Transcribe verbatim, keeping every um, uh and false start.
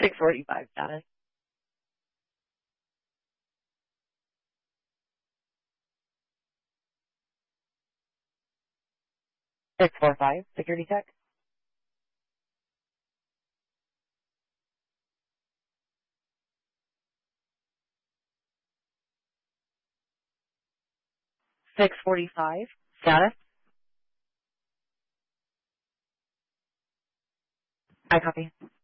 six forty-five status. six four five, security check. six forty-five, status. I copy.